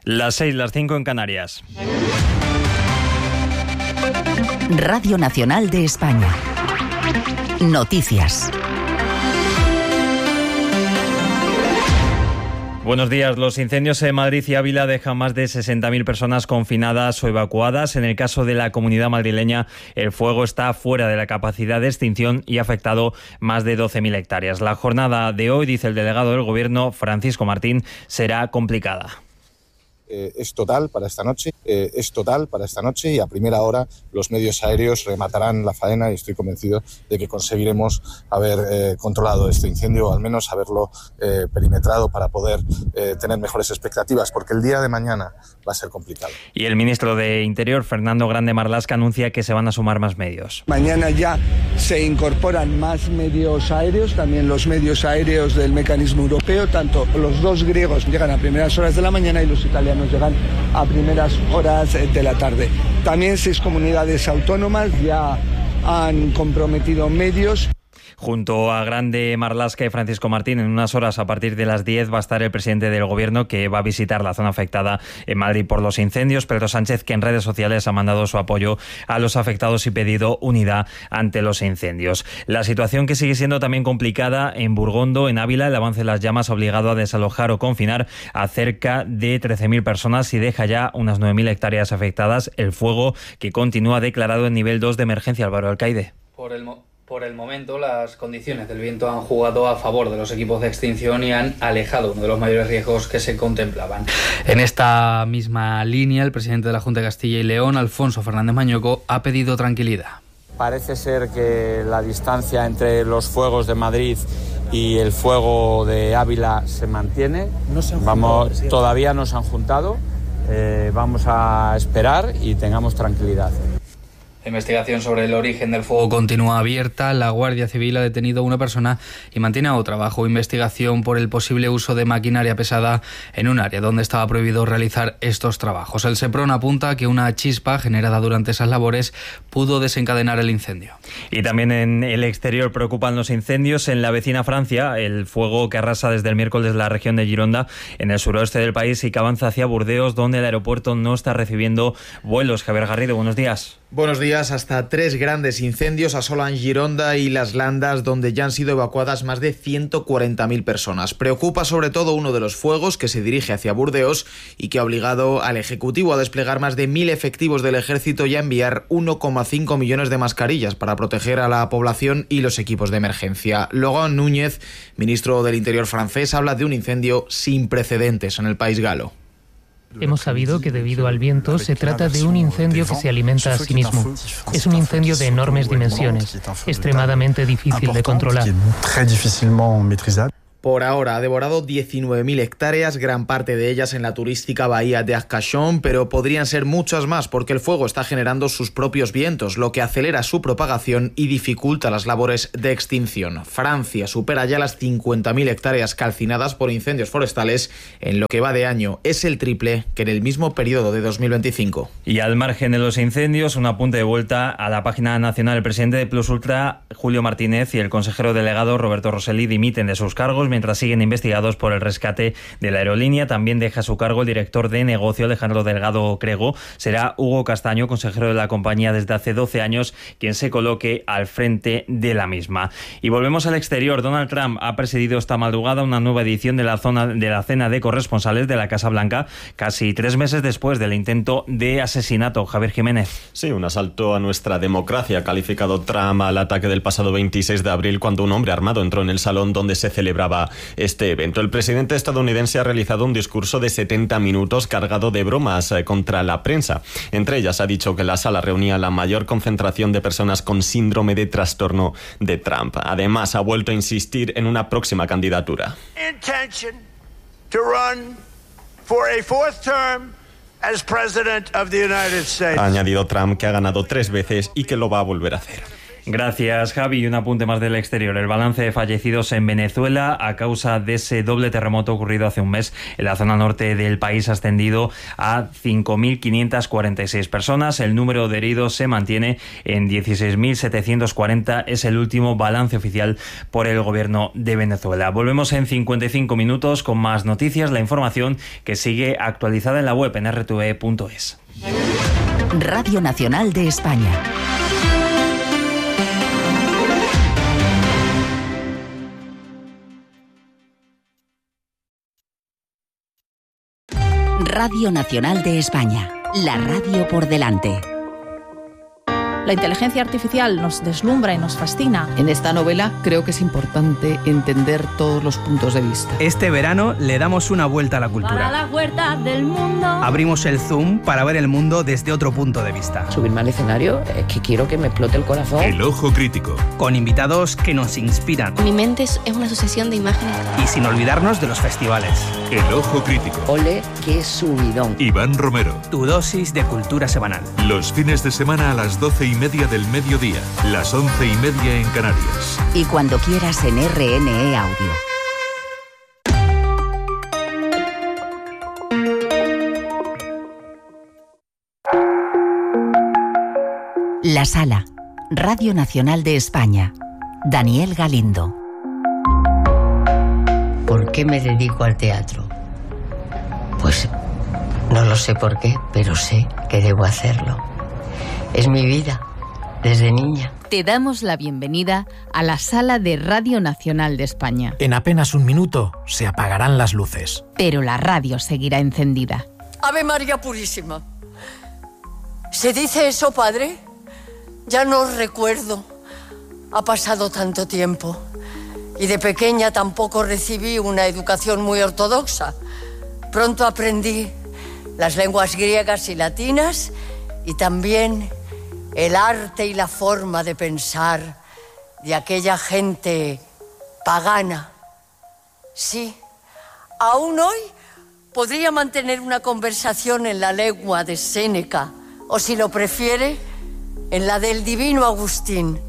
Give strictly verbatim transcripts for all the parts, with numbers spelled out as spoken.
Las seis, las cinco en Canarias. Radio Nacional de España. Noticias. Buenos días. Los incendios en Madrid y Ávila dejan más de sesenta mil personas confinadas o evacuadas. En el caso de la Comunidad madrileña, el fuego está fuera de la capacidad de extinción y ha afectado más de doce mil hectáreas. La jornada de hoy, dice el delegado del Gobierno, Francisco Martín, será complicada. Eh, es total para esta noche, eh, es total para esta noche y a primera hora los medios aéreos rematarán la faena y estoy convencido de que conseguiremos haber eh, controlado este incendio o al menos haberlo eh, perimetrado para poder eh, tener mejores expectativas, porque el día de mañana va a ser complicado. Y el ministro de Interior, Fernando Grande Marlaska, anuncia que se van a sumar más medios. Mañana ya se incorporan más medios aéreos, también los medios aéreos del mecanismo europeo, tanto los dos griegos llegan a primeras horas de la mañana y los italianos nos llegan a primeras horas de la tarde. También seis comunidades autónomas ya han comprometido medios. Junto a Grande Marlaska y Francisco Martín, en unas horas a partir de las diez va a estar el presidente del Gobierno, que va a visitar la zona afectada en Madrid por los incendios. Pedro Sánchez, que en redes sociales ha mandado su apoyo a los afectados y pedido unidad ante los incendios. La situación que sigue siendo también complicada en Burgondo, en Ávila. El avance de las llamas ha obligado a desalojar o confinar a cerca de trece mil personas y deja ya unas nueve mil hectáreas afectadas. El fuego, que continúa declarado en nivel dos de emergencia. Álvaro Alcaide. Por el mo- Por el momento, las condiciones del viento han jugado a favor de los equipos de extinción y han alejado uno de los mayores riesgos que se contemplaban. En esta misma línea, el presidente de la Junta de Castilla y León, Alfonso Fernández Mañoco, ha pedido tranquilidad. Parece ser que la distancia entre los fuegos de Madrid y el fuego de Ávila se mantiene. No se han Vamos, juntado, todavía no se han juntado. Eh, vamos a esperar y tengamos tranquilidad. La investigación sobre el origen del fuego continúa abierta. La Guardia Civil ha detenido a una persona y mantiene a otra bajo investigación por el posible uso de maquinaria pesada en un área donde estaba prohibido realizar estos trabajos. El SEPRON apunta que una chispa generada durante esas labores pudo desencadenar el incendio. Y también en el exterior preocupan los incendios en la vecina Francia. El fuego que arrasa desde el miércoles la región de Gironda, en el suroeste del país, y que avanza hacia Burdeos, donde el aeropuerto no está recibiendo vuelos. Javier Garrido, buenos días. Buenos días. Hasta tres grandes incendios asolan Gironda y Las Landas, donde ya han sido evacuadas más de ciento cuarenta mil personas. Preocupa sobre todo uno de los fuegos, que se dirige hacia Burdeos y que ha obligado al Ejecutivo a desplegar más de mil efectivos del Ejército y a enviar uno coma cinco millones de mascarillas para proteger a la población y los equipos de emergencia. Laurent Núñez, ministro del Interior francés, habla de un incendio sin precedentes en el país galo. Hemos sabido que debido al viento se trata de un incendio que se alimenta a sí mismo. Es un incendio de enormes dimensiones, extremadamente difícil de controlar. Por ahora ha devorado diecinueve mil hectáreas, gran parte de ellas en la turística bahía de Arcachon, pero podrían ser muchas más porque el fuego está generando sus propios vientos, lo que acelera su propagación y dificulta las labores de extinción. Francia supera ya las cincuenta mil hectáreas calcinadas por incendios forestales en lo que va de año. Es el triple que en el mismo periodo de dos mil veinticinco. Y al margen de los incendios, un apunte de vuelta a la página nacional. El presidente de Plus Ultra, Julio Martínez, y el consejero delegado, Roberto Rosselli, dimiten de sus cargos mientras siguen investigados por el rescate de la aerolínea. También deja su cargo el director de negocio, Alejandro Delgado Crego. Será Hugo Castaño, consejero de la compañía desde hace doce años, quien se coloque al frente de la misma. Y volvemos al exterior. Donald Trump ha presidido esta madrugada una nueva edición de la, zona, de la cena de corresponsales de la Casa Blanca, casi tres meses después del intento de asesinato. Javier Jiménez. Sí, un asalto a nuestra democracia, ha calificado Trump al ataque del pasado veintiséis de abril, cuando un hombre armado entró en el salón donde se celebraba este evento. El presidente estadounidense ha realizado un discurso de setenta minutos cargado de bromas contra la prensa. Entre ellas ha dicho que la sala reunía la mayor concentración de personas con síndrome de trastorno de Trump. Además, ha vuelto a insistir en una próxima candidatura. Intention to run for a fourth term as president of the United States. Ha añadido Trump que ha ganado tres veces y que lo va a volver a hacer. Gracias, Javi. Y un apunte más del exterior. El balance de fallecidos en Venezuela a causa de ese doble terremoto ocurrido hace un mes en la zona norte del país ha ascendido a cinco mil quinientas cuarenta y seis personas. El número de heridos se mantiene en dieciséis mil setecientos cuarenta. Es el último balance oficial por el gobierno de Venezuela. Volvemos en cincuenta y cinco minutos con más noticias. La información que sigue actualizada en la web en erre te ve punto es. Radio Nacional de España. Radio Nacional de España, la radio por delante. La inteligencia artificial nos deslumbra y nos fascina. En esta novela creo que es importante entender todos los puntos de vista. Este verano le damos una vuelta a la cultura. Para la huerta del mundo. Abrimos el Zoom para ver el mundo desde otro punto de vista. Subirme al escenario es que quiero que me explote el corazón. El ojo crítico. Con invitados que nos inspiran. Mi mente es una sucesión de imágenes. Y sin olvidarnos de los festivales. El ojo crítico. Ole, qué subidón. Iván Romero. Tu dosis de cultura semanal. Los fines de semana a las doce y media del mediodía, las once y media en Canarias. Y cuando quieras en R N E Audio. La Sala, Radio Nacional de España. Daniel Galindo. ¿Por qué me dedico al teatro? Pues no lo sé por qué, pero sé que debo hacerlo. Es mi vida. Desde niña. Te damos la bienvenida a la sala de Radio Nacional de España. En apenas un minuto se apagarán las luces. Pero la radio seguirá encendida. Ave María Purísima. ¿Se dice eso, padre? Ya no recuerdo. Ha pasado tanto tiempo. Y de pequeña tampoco recibí una educación muy ortodoxa. Pronto aprendí las lenguas griegas y latinas y también el arte y la forma de pensar de aquella gente pagana. Sí, aún hoy podría mantener una conversación en la lengua de Séneca, o si lo prefiere, en la del divino Agustín.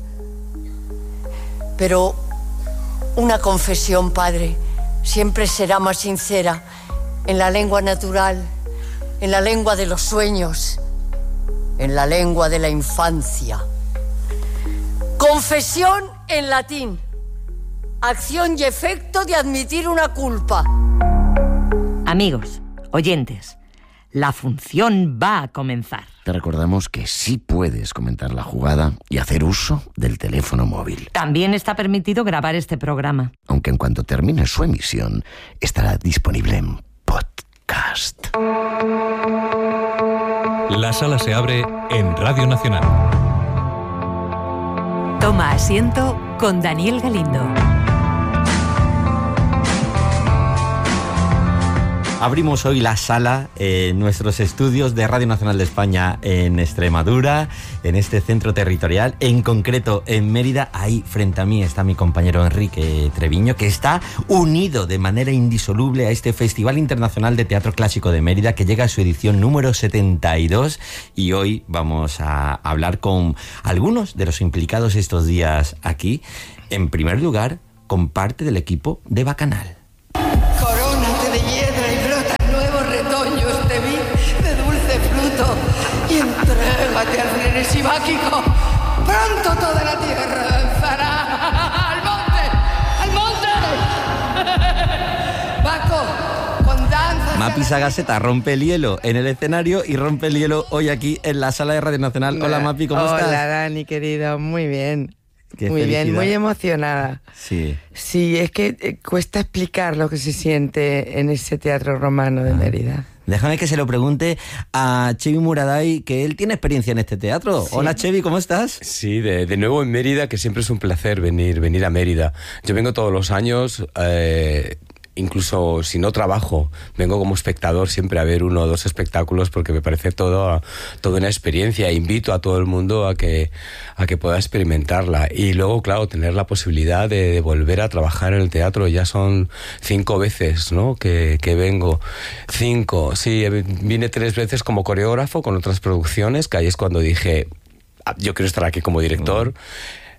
Pero una confesión, padre, siempre será más sincera en la lengua natural, en la lengua de los sueños, en la lengua de la infancia. Confesión en latín. Acción y efecto de admitir una culpa. Amigos, oyentes, la función va a comenzar. Te recordamos que sí puedes comentar la jugada y hacer uso del teléfono móvil. También está permitido grabar este programa. Aunque en cuanto termine su emisión, estará disponible en podcast. La sala se abre en Radio Nacional. Toma asiento con Daniel Galindo. Abrimos hoy la sala en nuestros estudios de Radio Nacional de España en Extremadura, en este centro territorial, en concreto en Mérida. Ahí frente a mí está mi compañero Enrique Treviño, que está unido de manera indisoluble a este Festival Internacional de Teatro Clásico de Mérida, que llega a su edición número setenta y dos, y hoy vamos a hablar con algunos de los implicados estos días aquí. En primer lugar, con parte del equipo de Bacanal. Corónate de hiedra y brotan nuevos retoños de vid, de dulce fruto, y entrégate al frenesí mágico. Pronto toda la tierra danzará. ¡Al monte! ¡Al monte! Baco, con danza. Mapi Sagaseta rompe el hielo en el escenario y rompe el hielo hoy aquí en la sala de Radio Nacional. Hola, Mapi, ¿cómo Hola, estás? Hola, Dani, querido, muy bien. Qué muy felicidad. bien, muy emocionada. Sí. Sí, es que eh, cuesta explicar lo que se siente en ese teatro romano de Mérida. Déjame que se lo pregunte a Chevi Muraday, que él tiene experiencia en este teatro. Sí. Hola, Chevi, ¿cómo estás? Sí, de, de nuevo en Mérida, que siempre es un placer venir, venir a Mérida. Yo vengo todos los años, eh, incluso si no trabajo, vengo como espectador siempre a ver uno o dos espectáculos, porque me parece todo, toda una experiencia. E invito a todo el mundo a que, a que pueda experimentarla. Y luego, claro, tener la posibilidad de, de volver a trabajar en el teatro. Ya son cinco veces, ¿no?, que, que vengo. Cinco, sí, vine tres veces como coreógrafo con otras producciones, que ahí es cuando dije, yo quiero estar aquí como director.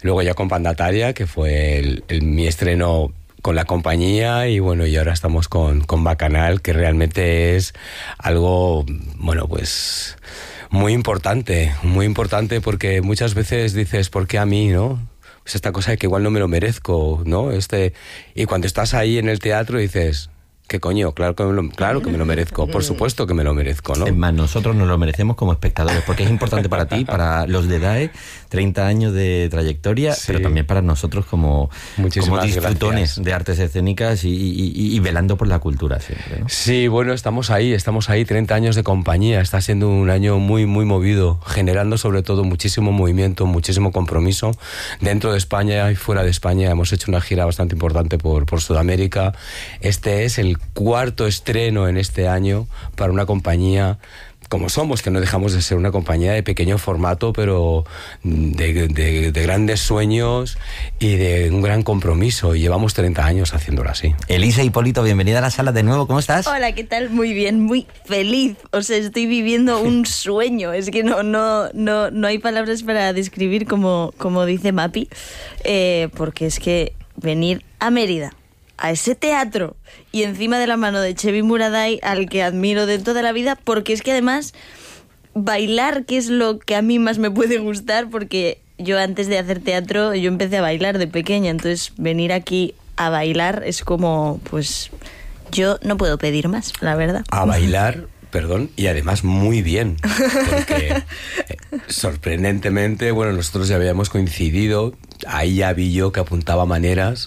luego ya con Pandataria, que fue el, el, mi estreno con la compañía, y bueno, y ahora estamos con, con Bacanal, que realmente es algo, bueno, pues muy importante, muy importante, porque muchas veces dices, ¿por qué a mí, no? Pues esta cosa de que igual no me lo merezco, ¿no? Este, y cuando estás ahí en el teatro dices, ¿qué coño? Claro que, me lo, claro que me lo merezco, por supuesto que me lo merezco, ¿no? Es más, nosotros nos lo merecemos como espectadores, porque es importante para ti, para los de D A E, treinta años de trayectoria, sí, pero también para nosotros como, como disfrutones gracias. de artes escénicas y, y, y velando por la cultura siempre, ¿no? Sí, bueno, estamos ahí, estamos ahí, treinta años de compañía, está siendo un año muy, muy movido, generando sobre todo muchísimo movimiento, muchísimo compromiso dentro de España y fuera de España. Hemos hecho una gira bastante importante por, por Sudamérica. Este es el cuarto estreno en este año para una compañía como somos, que no dejamos de ser una compañía de pequeño formato, pero de, de, de grandes sueños y de un gran compromiso, y llevamos treinta años haciéndolo así. Elisa Hipólito, bienvenida a la sala de nuevo, ¿cómo estás? Hola, ¿qué tal? Muy bien, muy feliz, o sea, estoy viviendo un sueño, es que no, no, no, no hay palabras para describir como, como dice Mapi, eh, porque es que venir a Mérida, a ese teatro, y encima de la mano de Chevy Muraday, al que admiro de toda la vida, porque es que además bailar, que es lo que a mí más me puede gustar, porque yo antes de hacer teatro, yo empecé a bailar de pequeña, entonces venir aquí a bailar es como, pues, yo no puedo pedir más, la verdad. A bailar, perdón, y además muy bien, porque eh, sorprendentemente, bueno, nosotros ya habíamos coincidido, ahí ya vi yo que apuntaba maneras,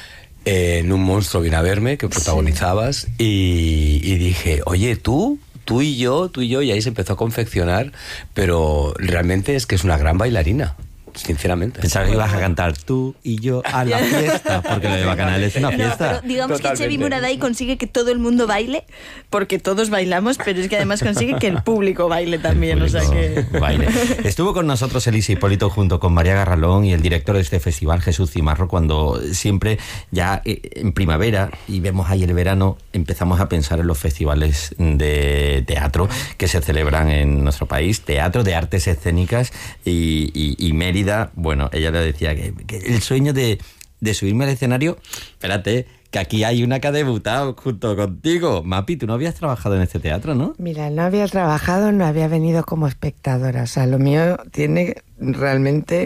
en Un monstruo viene a verme, que protagonizabas, sí. y, y dije, oye, tú, tú y yo, tú y yo, y ahí se empezó a confeccionar, pero realmente es que es una gran bailarina, sinceramente. Pensaba que ibas a cantar tú y yo a la fiesta, porque lo de Bacanal es una fiesta. No, pero digamos Totalmente. que Chevy Muraday consigue que todo el mundo baile, porque todos bailamos, pero es que además consigue que el público baile también, público o sea que... baile. Estuvo con nosotros Elisa Hipólito junto con María Garralón y el director de este festival, Jesús Cimarro, cuando siempre ya en primavera y vemos ahí el verano, empezamos a pensar en los festivales de teatro que se celebran en nuestro país, teatro de artes escénicas y, y, y Mérida. Bueno, ella le decía que, que el sueño de, de subirme al escenario, espérate, que aquí hay una que ha debutado junto contigo. Mapi, tú no habías trabajado en este teatro, ¿no? Mira, no había trabajado, no había venido como espectadora. O sea, lo mío tiene realmente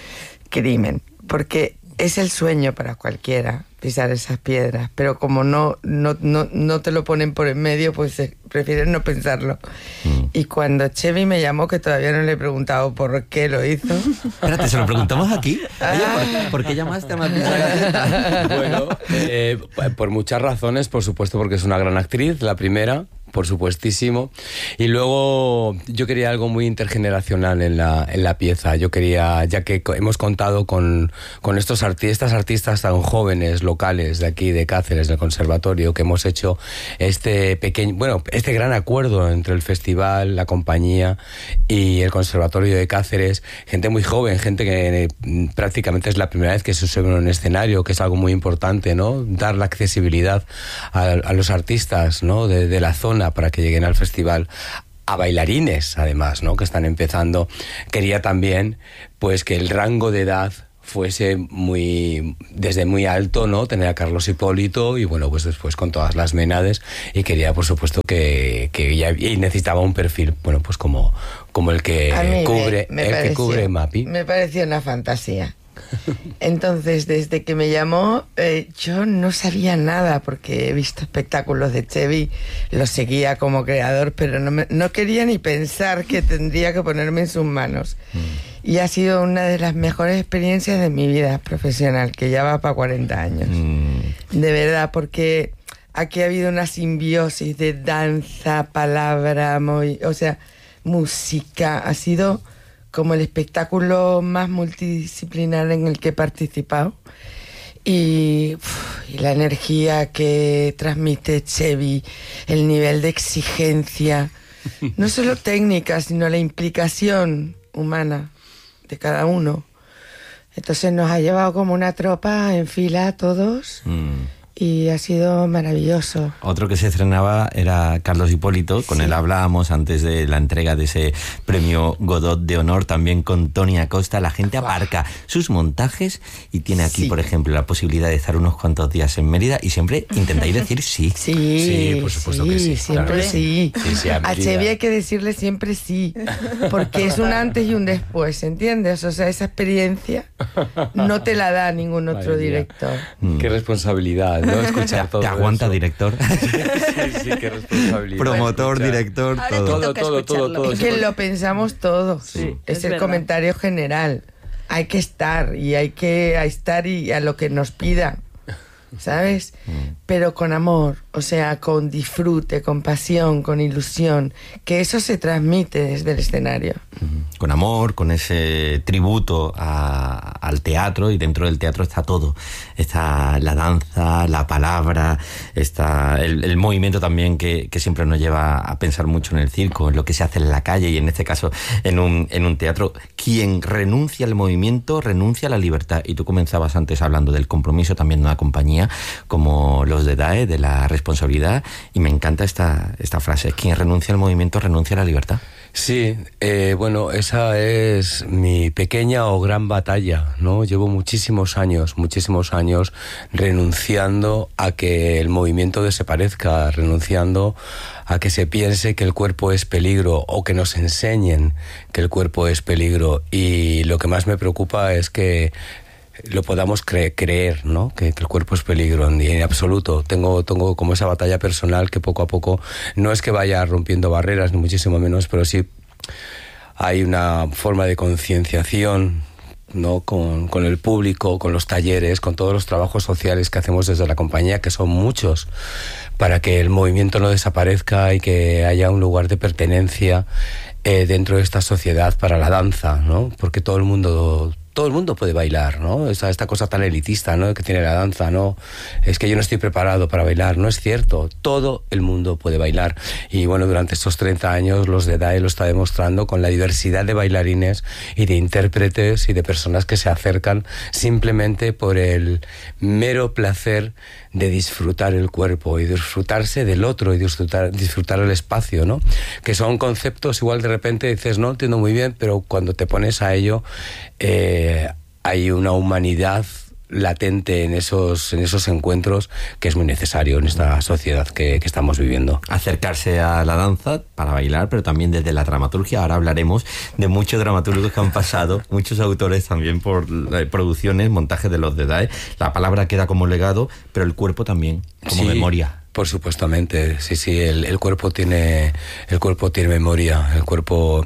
crimen, porque es el sueño para cualquiera pisar esas piedras, pero como no, no, no, no te lo ponen por en medio, pues eh, prefieren no pensarlo. Mm. Y cuando Chevy me llamó, que todavía no le he preguntado por qué lo hizo... Espérate, ¿se lo preguntamos aquí? Oye, ¿por, ¿por qué llamaste a Mapi Sagasta? Bueno, eh, por muchas razones, por supuesto, porque es una gran actriz, la primera, por supuestísimo. Y luego yo quería algo muy intergeneracional en la, en la pieza. Yo quería, ya que hemos contado con, con estos artistas, artistas tan jóvenes, locales de aquí, de Cáceres, del conservatorio, que hemos hecho este pequeño, bueno, este gran acuerdo entre el festival, la compañía y el conservatorio de Cáceres. Gente muy joven, gente que prácticamente es la primera vez que se sube en un escenario, que es algo muy importante, ¿no? Dar la accesibilidad a, a los artistas, ¿no? De, de la zona, para que lleguen al festival, a bailarines además, ¿no? Que están empezando. Quería también pues que el rango de edad fuese muy, desde muy alto, ¿no? Tener a Carlos Hipólito y bueno, pues después con todas las Ménades, y quería por supuesto que, que ya, y necesitaba un perfil, bueno, pues como, como el que cubre, me, me el pareció, que cubre Mapi. Me pareció una fantasía. Entonces, desde que me llamó, eh, yo no sabía nada, porque he visto espectáculos de Chevy, lo seguía como creador, pero no, me, no quería ni pensar que tendría que ponerme en sus manos. Mm. Y ha sido una de las mejores experiencias de mi vida profesional, que ya va para cuarenta años. Mm. De verdad, porque aquí ha habido una simbiosis de danza, palabra, muy, o sea, música. Ha sido como el espectáculo más multidisciplinar en el que he participado. Y, uf, y la energía que transmite Chevy, el nivel de exigencia, no solo técnica, sino la implicación humana de cada uno. Entonces nos ha llevado como una tropa en fila a todos. Mm. y ha sido maravilloso. Otro que se estrenaba era Carlos Hipólito, con sí. él hablábamos antes de la entrega de ese premio Godot de honor, también con Tony Acosta. La gente aparca sus montajes y tiene aquí, sí. por ejemplo, la posibilidad de estar unos cuantos días en Mérida y siempre intentáis decir sí. Sí, sí, por supuesto sí, que sí. Siempre claro. sí. sí, sí a, a Chevy hay que decirle siempre sí, porque es un antes y un después, ¿entiendes? O sea, esa experiencia no te la da ningún otro Madre director. Mm. Qué responsabilidad, ¿no? Escuchar todo ¿Te aguanta, eso. director? Sí, sí, qué responsabilidad. Promotor, director, Ahora todo. Todo, todo, todo, todo. Es que lo pensamos todo. Sí. Es, Es el verdad. comentario general. Hay que estar y hay que estar y a lo que nos pidan, ¿sabes? Mm. Pero con amor, o sea, con disfrute, con pasión, con ilusión, que eso se transmite desde el escenario. Mm. Con amor, con ese tributo a, al teatro, y dentro del teatro está todo. Está la danza, la palabra, está el, el movimiento también que, que siempre nos lleva a pensar mucho en el circo, en lo que se hace en la calle y en este caso en un, en un teatro. Quien renuncia al movimiento, renuncia a la libertad. Y tú comenzabas antes hablando del compromiso también de una compañía como los de D A E, de la responsabilidad, y me encanta esta, esta frase: quien renuncia al movimiento renuncia a la libertad. Sí, eh, bueno, esa es mi pequeña o gran batalla, ¿no? Llevo muchísimos años, muchísimos años renunciando a que el movimiento desaparezca, renunciando a que se piense que el cuerpo es peligro o que nos enseñen que el cuerpo es peligro. Y lo que más me preocupa es que lo podamos cre- creer, ¿no? Que, que el cuerpo es peligro. Y en absoluto. Tengo, tengo como esa batalla personal que poco a poco, no es que vaya rompiendo barreras, ni muchísimo menos, pero sí hay una forma de concienciación, ¿no? Con, con el público, con los talleres, con todos los trabajos sociales que hacemos desde la compañía, que son muchos, para que el movimiento no desaparezca y que haya un lugar de pertenencia eh, dentro de esta sociedad para la danza, ¿no? Porque todo el mundo... todo el mundo puede bailar, ¿no? Esta, esta cosa tan elitista, ¿no? Que tiene la danza, ¿no? Es que yo no estoy preparado para bailar. No es cierto. Todo el mundo puede bailar. Y bueno, durante estos treinta años los de D A E lo está demostrando con la diversidad de bailarines y de intérpretes y de personas que se acercan simplemente por el mero placer de disfrutar el cuerpo y disfrutarse del otro y disfrutar, disfrutar el espacio, ¿no? Que son conceptos, igual de repente dices, no entiendo muy bien, pero cuando te pones a ello, eh, hay una humanidad latente en esos, en esos encuentros que es muy necesario en esta sociedad que, que estamos viviendo. Acercarse a la danza para bailar, pero también desde la dramaturgia. Ahora hablaremos de muchos dramaturgos que han pasado, muchos autores también por eh, producciones, montajes de los de D A E. La palabra queda como legado, pero el cuerpo también como Sí. memoria. Por supuestamente, sí, sí, el, el cuerpo tiene, el cuerpo tiene memoria, el cuerpo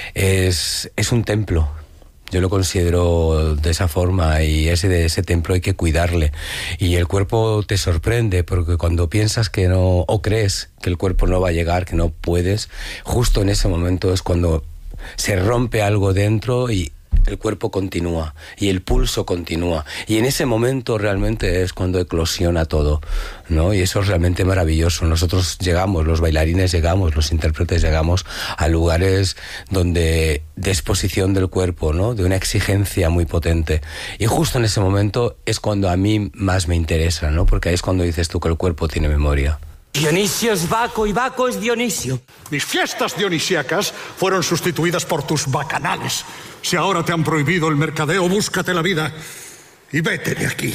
es, es un templo. Yo lo considero de esa forma, y ese de ese templo hay que cuidarle. Y el cuerpo te sorprende porque cuando piensas que no, o crees que el cuerpo no va a llegar, que no puedes, justo en ese momento es cuando se rompe algo dentro y el cuerpo continúa y el pulso continúa, y en ese momento realmente es cuando eclosiona todo, ¿no? Y eso es realmente maravilloso. Nosotros llegamos, los bailarines llegamos, los intérpretes llegamos a lugares donde de exposición del cuerpo, ¿no? De una exigencia muy potente, y justo en ese momento es cuando a mí más me interesa, ¿no? Porque ahí es cuando dices tú que el cuerpo tiene memoria. Dionisio es Baco y Baco es Dionisio. Mis fiestas dionisíacas fueron sustituidas por tus bacanales. Si ahora te han prohibido el mercadeo, búscate la vida y vete de aquí.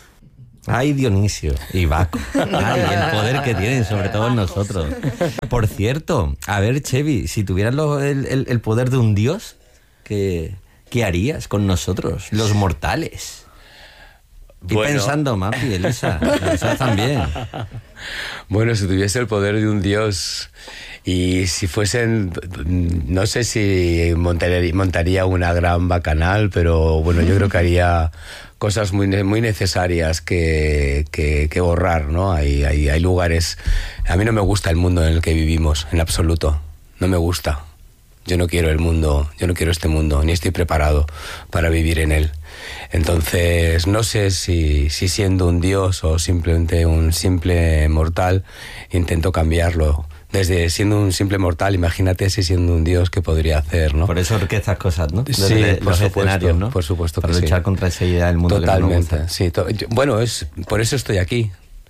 Ay, Dionisio y Baco. Ay, el poder que tienen, sobre todo en nosotros. Por cierto, a ver, Chevy, si tuvieras lo, el, el, el poder de un dios, ¿qué, qué harías con nosotros, los mortales? Estoy Bueno. pensando, Mapi, Elisa, Elisa también. Bueno, si tuviese el poder de un dios y si fuesen, no sé si montaría, montaría una gran bacanal, pero bueno, yo creo que haría cosas muy, muy necesarias que, que, que borrar, ¿no? Hay, hay, hay lugares... A mí no me gusta el mundo en el que vivimos, en absoluto. No me gusta. Yo no quiero el mundo, yo no quiero este mundo, ni estoy preparado para vivir en él. Entonces, no sé si, si siendo un dios o simplemente un simple mortal, intento cambiarlo. Desde siendo un simple mortal, imagínate si siendo un dios, ¿qué podría hacer, no? Por eso orquestas cosas, ¿no? Sí, Desde por los supuesto, escenarios, ¿no? por supuesto que Para luchar sí. contra esa idea del mundo. Totalmente, que no nos gusta. sí. To- yo- bueno, es por eso estoy aquí.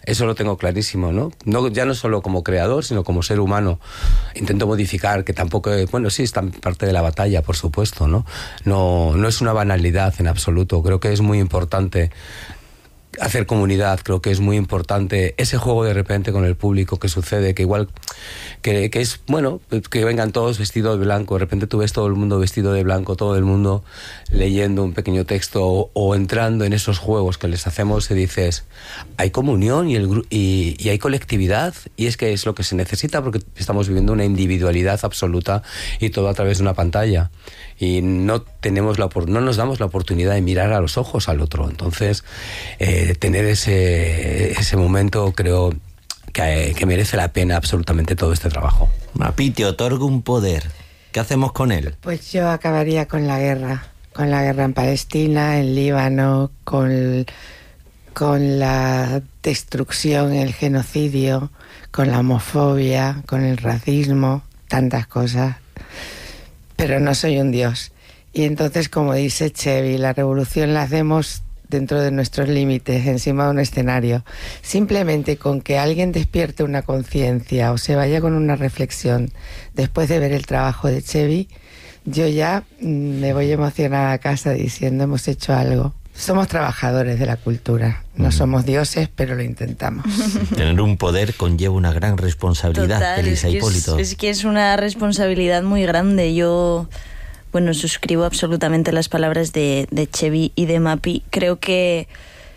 Eso lo tengo clarísimo, ¿no? no ya no solo como creador, sino como ser humano. Intento modificar, que tampoco... Bueno, sí, está parte de la batalla, por supuesto, ¿no? No, no es una banalidad en absoluto. Creo que es muy importante hacer comunidad, creo que es muy importante ese juego de repente con el público que sucede, que igual que, que es, bueno, que vengan todos vestidos de blanco, de repente tú ves todo el mundo vestido de blanco, todo el mundo leyendo un pequeño texto o, o entrando en esos juegos que les hacemos y dices, hay comunión y, el, y, y hay colectividad, y es que es lo que se necesita porque estamos viviendo una individualidad absoluta y todo a través de una pantalla y no tenemos la no nos damos la oportunidad de mirar a los ojos al otro. Entonces eh, tener ese, ese momento creo que, que merece la pena absolutamente todo este trabajo. Mapi, te otorgo un poder. ¿Qué hacemos con él? Pues yo acabaría con la guerra, con la guerra en Palestina, en Líbano, con, con la destrucción, el genocidio, con la homofobia, con el racismo, tantas cosas. Pero no soy un dios. Y entonces, como dice Chevy, la revolución la hacemos dentro de nuestros límites, encima de un escenario. Simplemente con que alguien despierte una conciencia o se vaya con una reflexión después de ver el trabajo de Chevy, yo ya me voy emocionada a casa diciendo hemos hecho algo. Somos trabajadores de la cultura, no mm. somos dioses, pero lo intentamos. Tener un poder conlleva una gran responsabilidad. Total, Elisa es que Hipólito. Es, es que es una responsabilidad muy grande. Yo, bueno, suscribo absolutamente las palabras de, de Chevy y de Mapi. Creo que,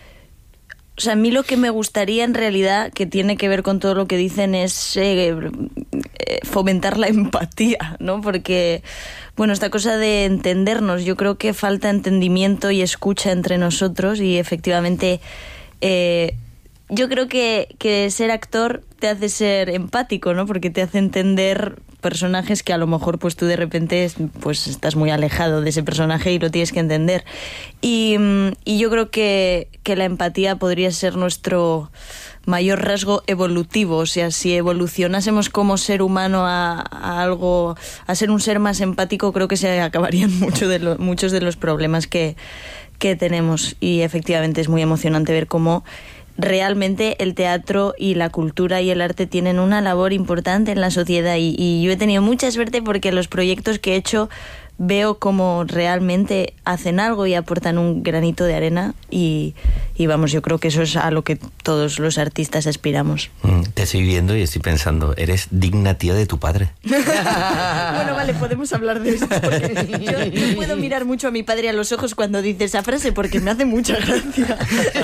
o sea, a mí lo que me gustaría en realidad, que tiene que ver con todo lo que dicen, es eh, eh, fomentar la empatía, ¿no? Porque, bueno, esta cosa de entendernos, yo creo que falta entendimiento y escucha entre nosotros y efectivamente eh, yo creo que, que ser actor te hace ser empático, ¿no? Porque te hace entender personajes que a lo mejor pues tú de repente pues estás muy alejado de ese personaje y lo tienes que entender. Y, y yo creo que, que la empatía podría ser nuestro mayor rasgo evolutivo. O sea, si evolucionásemos como ser humano a, a algo, a ser un ser más empático, creo que se acabarían mucho de lo, muchos de los problemas que, que tenemos. Y efectivamente es muy emocionante ver cómo realmente el teatro y la cultura y el arte tienen una labor importante en la sociedad y, y yo he tenido mucha suerte porque los proyectos que he hecho veo cómo realmente hacen algo y aportan un granito de arena y, y vamos, yo creo que eso es a lo que todos los artistas aspiramos. Mm, te estoy viendo y estoy pensando, eres digna tía de tu padre. Bueno, vale, podemos hablar de eso. Yo no puedo mirar mucho a mi padre a los ojos cuando dice esa frase porque me hace mucha gracia.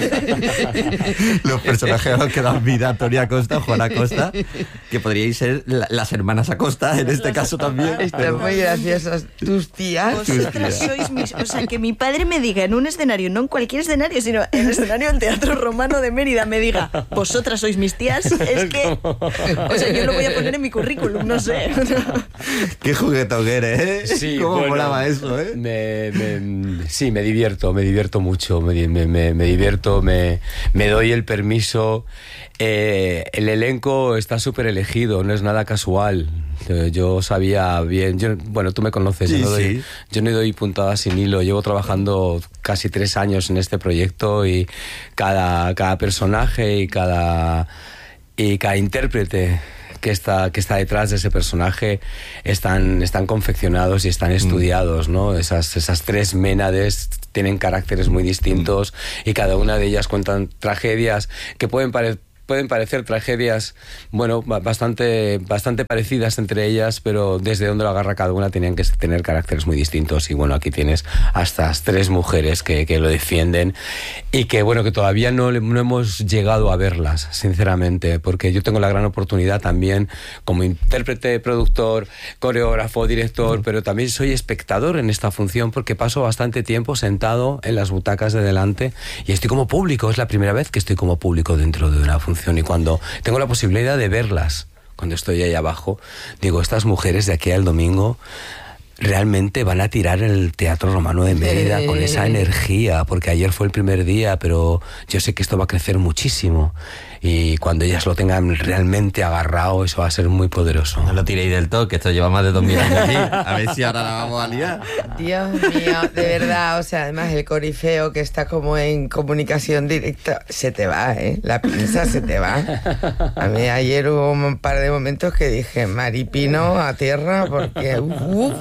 Los personajes a los que dan vida, Antonia Acosta, Juana Acosta, que podríais ser la, las hermanas Acosta en este caso también. Están pero... muy graciosas. Tus tías. Vosotras sois mis... O sea, que mi padre me diga en un escenario, no en cualquier escenario, sino en el escenario del Teatro Romano de Mérida, me diga, vosotras sois mis tías, es que... O sea, yo lo voy a poner en mi currículum, no sé. Qué juguetón eres, ¿eh? Sí, ¿Cómo bueno, molaba eso, eh? Me, me, sí, me divierto, me divierto mucho, me, me, me, me divierto, me, me doy el permiso. Eh, el elenco está súper elegido, no es nada casual. Yo sabía bien, yo, bueno, tú me conoces, sí, yo, no doy, sí. yo no doy puntadas sin hilo. Llevo trabajando casi tres años en este proyecto y cada, cada personaje y cada, y cada intérprete que está, que está detrás de ese personaje están, están confeccionados y están estudiados, ¿no? Esas, esas tres Ménades tienen caracteres muy distintos y cada una de ellas cuentan tragedias que pueden parecer Pueden parecer tragedias, bueno, bastante, bastante parecidas entre ellas, pero desde donde lo agarra cada una tenían que tener caracteres muy distintos. Y bueno, aquí tienes a estas tres mujeres que, que lo defienden y que, bueno, que todavía no, no hemos llegado a verlas, sinceramente, porque yo tengo la gran oportunidad también como intérprete, productor, coreógrafo, director, pero también soy espectador en esta función porque paso bastante tiempo sentado en las butacas de delante y estoy como público. Es la primera vez que estoy como público dentro de una función. Y cuando tengo la posibilidad de verlas, cuando estoy ahí abajo, digo, estas mujeres de aquí al domingo realmente van a tirar el Teatro Romano de Mérida con esa energía, porque ayer fue el primer día, pero yo sé que esto va a crecer muchísimo. y cuando ellas lo tengan realmente agarrado, eso va a ser muy poderoso. No lo tiréis del todo, que esto lleva más de dos mil años aquí. A ver si ahora la vamos a liar. Dios mío, de verdad, o sea, además el corifeo que está como en comunicación directa, se te va, ¿eh? La pinza se te va. A mí ayer hubo un par de momentos que dije, Maripino a tierra, porque uf,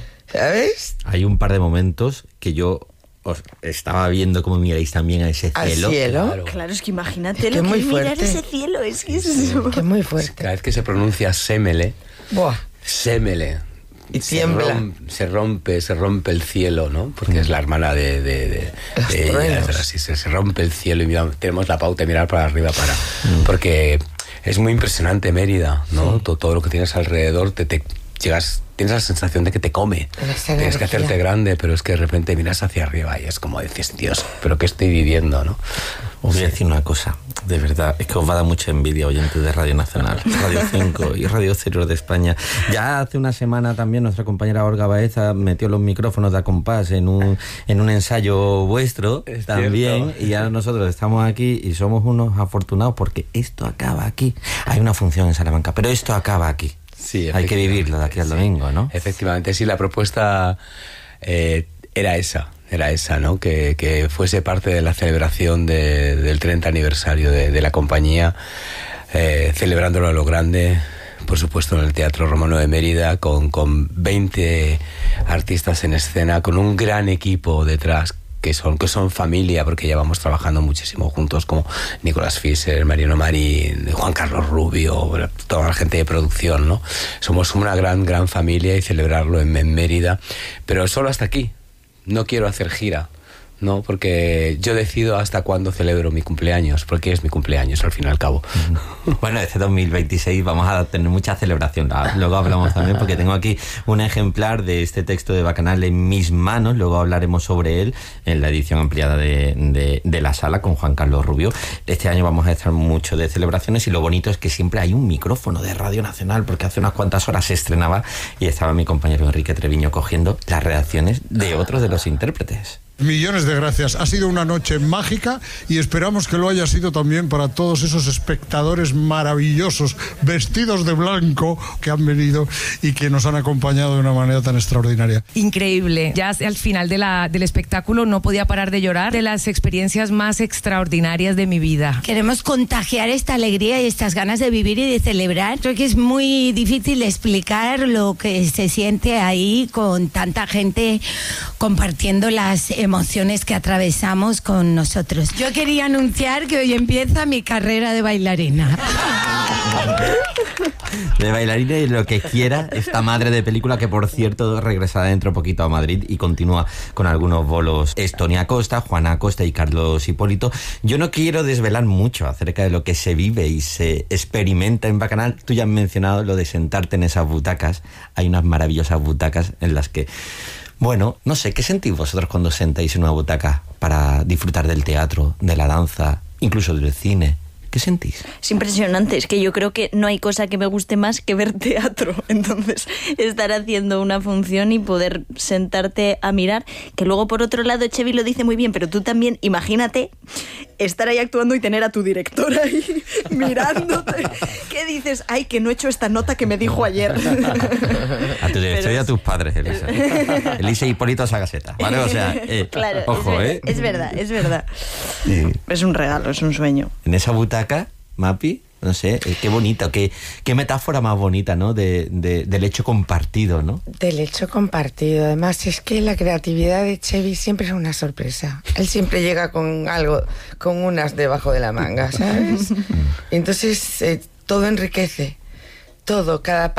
¿sabes? Hay un par de momentos que yo os estaba viendo cómo miráis también a ese cielo. ¿Al cielo? Claro, claro, es que imagínate es lo que que es es muy mirar fuerte. ese cielo, es que es Sí, eso. que es muy fuerte. Cada vez que se pronuncia Semele, Buah. Semele, Y se tiembla. rompe, se rompe, se rompe el cielo, ¿no? Porque es la hermana de, de, de, Los de ella, truenos. así se, se rompe el cielo y mira, tenemos la pauta de mirar para arriba para, porque es muy impresionante Mérida, ¿no? Sí. Todo, todo lo que tienes alrededor te, te llegas, tienes la sensación de que te come. Tienes que hacerte grande, pero es que de repente miras hacia arriba y es como dices, Dios, pero ¿qué estoy viviendo, no? Os voy a decir una cosa, de verdad, es que os va a dar mucha envidia, oyentes de Radio Nacional, Radio cinco y Radio Exterior de España. Ya hace una semana también nuestra compañera Olga Baeza metió los micrófonos de Acompás en un, en un ensayo vuestro es también, cierto. Y ya nosotros estamos aquí y somos unos afortunados porque esto acaba aquí. Hay una función en Salamanca, pero esto acaba aquí. Sí, hay que vivirlo de aquí al domingo, ¿no? Efectivamente, sí, la propuesta eh, era esa. Era esa, ¿no? Que, que fuese parte de la celebración de, del treinta aniversario de, de la compañía, eh, celebrándolo a lo grande, por supuesto en el Teatro Romano de Mérida, con, con veinte artistas en escena, con un gran equipo detrás, que son, que son familia, porque llevamos trabajando muchísimo juntos, como Nicolás Fischer, Mariano Marín, Juan Carlos Rubio, toda la gente de producción, ¿no? Somos una gran, gran familia y celebrarlo en, en Mérida, pero solo hasta aquí. No quiero hacer gira, ¿no? Porque yo decido hasta cuándo celebro mi cumpleaños, porque es mi cumpleaños al fin y al cabo. Bueno, este dos mil veintiséis vamos a tener mucha celebración. Luego hablamos también, porque tengo aquí un ejemplar de este texto de Bacanal en mis manos. Luego hablaremos sobre él en la edición ampliada de, de, de La Sala con Juan Carlos Rubio. Este año vamos a estar mucho de celebraciones y lo bonito es que siempre hay un micrófono de Radio Nacional, porque hace unas cuantas horas se estrenaba y estaba mi compañero Enrique Treviño cogiendo las reacciones de otros de los intérpretes. Millones de gracias. Ha sido una noche mágica y esperamos que lo haya sido también para todos esos espectadores maravillosos, vestidos de blanco, que han venido y que nos han acompañado de una manera tan extraordinaria. Increíble. Ya al final de la, del espectáculo no podía parar de llorar, de las experiencias más extraordinarias de mi vida. Queremos contagiar esta alegría y estas ganas de vivir y de celebrar. Creo que es muy difícil explicar lo que se siente ahí con tanta gente compartiendo las emociones que atravesamos con nosotros. Yo quería anunciar que hoy empieza mi carrera de bailarina. De bailarina y lo que quiera esta madre de película, que por cierto regresará dentro poquito a Madrid y continúa con algunos bolos. Estonia Costa, Juana Acosta y Carlos Hipólito. Yo no quiero desvelar mucho acerca de lo que se vive y se experimenta en Bacanal. Tú ya has mencionado lo de sentarte en esas butacas. Hay unas maravillosas butacas en las que... Bueno, no sé, ¿qué sentís vosotros cuando sentáis en una butaca para disfrutar del teatro, de la danza, incluso del cine? ¿Qué sentís? Es impresionante, es que yo creo que no hay cosa que me guste más que ver teatro. Entonces, estar haciendo una función y poder sentarte a mirar, que luego por otro lado Chevy lo dice muy bien, pero tú también, imagínate estar ahí actuando y tener a tu directora ahí mirándote. ¿Qué dices? Ay, que no he hecho esta nota que me dijo ayer. A tu directora y a tus padres, Elisa. Elisa y Hipólito a Sagaseta, ¿vale? O sea, eh, claro, ojo, es, ¿eh? Es verdad, es verdad. Sí. Es un regalo, es un sueño. En esa butaca, Mapi, no sé, qué bonito, qué, qué metáfora más bonita, ¿no? De, de, del hecho compartido, ¿no? Del hecho compartido. Además, es que la creatividad de Chevy siempre es una sorpresa. Él siempre llega con algo, con unas debajo de la manga, ¿sabes? Entonces, eh, todo enriquece. Todo, cada